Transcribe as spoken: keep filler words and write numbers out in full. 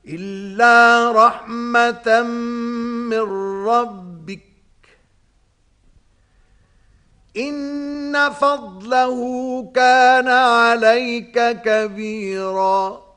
إلا رحمة من ربك إن فضله كان عليك كبيرا